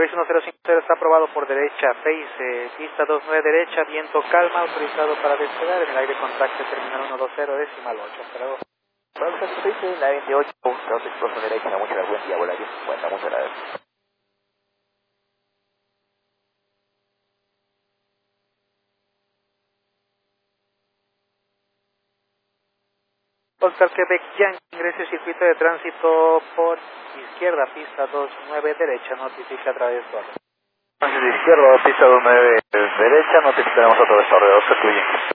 Polaris 1050 está aprobado por derecha, face, pista 29 derecha, viento calma, autorizado para despegar en el aire contacto terminal 120, decimal 8, hasta luego. Bueno, pues se dice la 28, estamos expuestos derecha, mucho la buen día, volar 1050, muchas gracias. Oscar Quebec Yankee, ingrese circuito de tránsito por izquierda, pista 29 derecha, notifica a través de De izquierda, pista 29 derecha, notificaremos a través de Oscar Quebec Yankee.